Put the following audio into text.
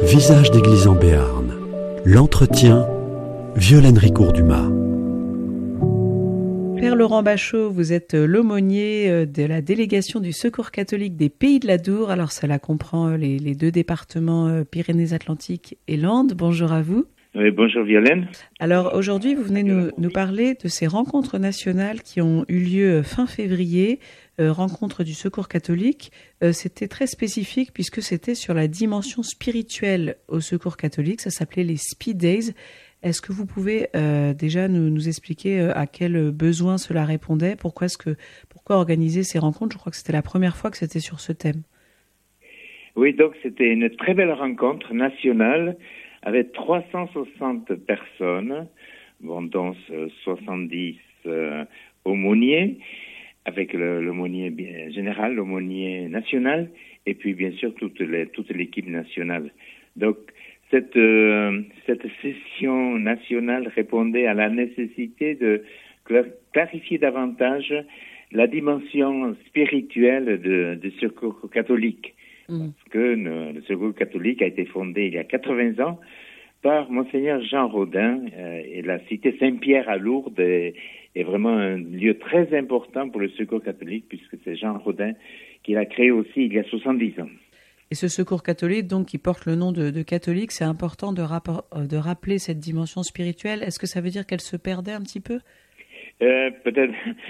Visage d'église en Béarn. L'entretien, Violaine Ricourt-Dumas. Père Laurent Bachot, vous êtes l'aumônier de la délégation du Secours catholique des Pays de l'Adour. Alors cela comprend les deux départements Pyrénées-Atlantiques et Landes. Bonjour à vous. Oui, bonjour Violaine. Alors aujourd'hui, vous venez nous parler de ces rencontres nationales qui ont eu lieu fin février, rencontres du Secours catholique. C'était très spécifique puisque c'était sur la dimension spirituelle au Secours catholique. Ça s'appelait les Speed Days. Est-ce que vous pouvez déjà nous expliquer à quel besoin cela répondait ? Pourquoi organiser ces rencontres ? Je crois que c'était la première fois que c'était sur ce thème. Oui, donc c'était une très belle rencontre nationale avec 360 personnes, dont 70 aumôniers, avec l'aumônier général, l'aumônier national, et puis bien sûr toute l'équipe nationale. Donc cette session nationale répondait à la nécessité de clarifier davantage la dimension spirituelle du Secours catholique. Parce que le Secours catholique a été fondé il y a 80 ans par Monseigneur Jean Rodin, et la cité Saint-Pierre à Lourdes est vraiment un lieu très important pour le Secours catholique, puisque c'est Jean Rodin qui l'a créé aussi il y a 70 ans. Et ce Secours catholique, donc, qui porte le nom de catholique, c'est important de rappeler cette dimension spirituelle. Est-ce que ça veut dire qu'elle se perdait un petit peu ? Peut-être